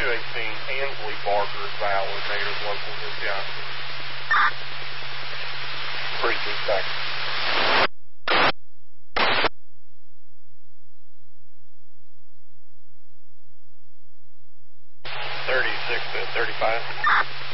Ansley Barker, valid, native local Wisconsin. Precinct back. 36 to 35.